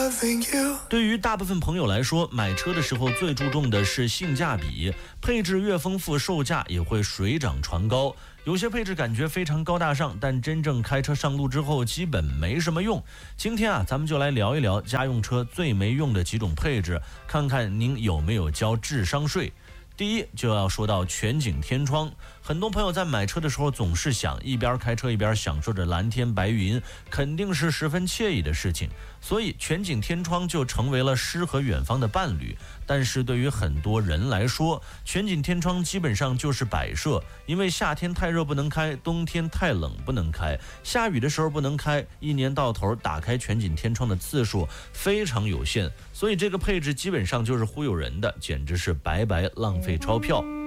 对于大部分朋友来说，买车的时候最注重的是性价比，配置越丰富，售价也会水涨船高。有些配置感觉非常高大上，但真正开车上路之后基本没什么用。今天咱们就来聊一聊家用车最没用的几种配置，看看您有没有交智商税。第一，就要说到全景天窗。很多朋友在买车的时候总是想一边开车一边享受着蓝天白云，肯定是十分惬意的事情，所以全景天窗就成为了诗和远方的伴侣。但是对于很多人来说，全景天窗基本上就是摆设，因为夏天太热不能开，冬天太冷不能开，下雨的时候不能开，一年到头打开全景天窗的次数非常有限，所以这个配置基本上就是忽悠人的，简直是白白浪费钞票。